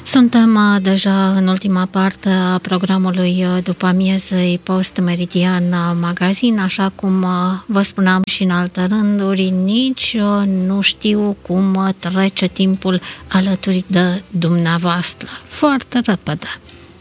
Suntem deja în ultima parte a programului după amiezei Post-Meridian Magazin, așa cum vă spuneam și în alte rânduri, nici nu știu cum trece timpul alături de dumneavoastră. Foarte repede.